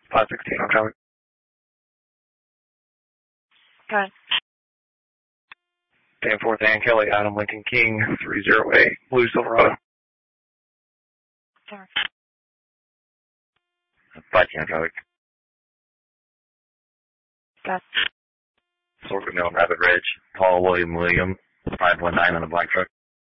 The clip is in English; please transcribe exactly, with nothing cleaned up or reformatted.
five sixteen on traffic. Go ahead. Danforth and Kelly, Adam Lincoln King, three zero eight, Blue Silverado. Sorry. five ten on traffic. Go ahead. Sorghum Mill, Rapid Ridge, Paul William William, five one nine on a black truck.